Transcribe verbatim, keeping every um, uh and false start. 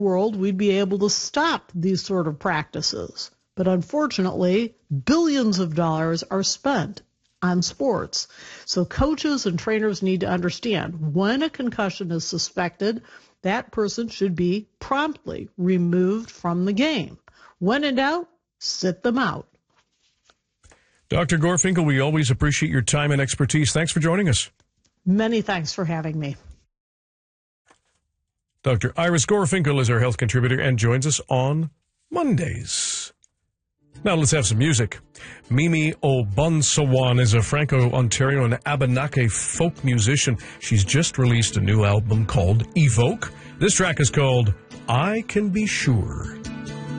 world, we'd be able to stop these sort of practices. But unfortunately, billions of dollars are spent on sports. So coaches and trainers need to understand when a concussion is suspected, that person should be promptly removed from the game. When in doubt, sit them out. Doctor Gorfinkel, we always appreciate your time and expertise. Thanks for joining us. Many thanks for having me. Doctor Iris Gorfinkel is our health contributor and joins us on Mondays. Now let's have some music. Mimi Obonsawan is a Franco-Ontario and Abenaki folk musician. She's just released a new album called Evoke. This track is called I Can Be Sure.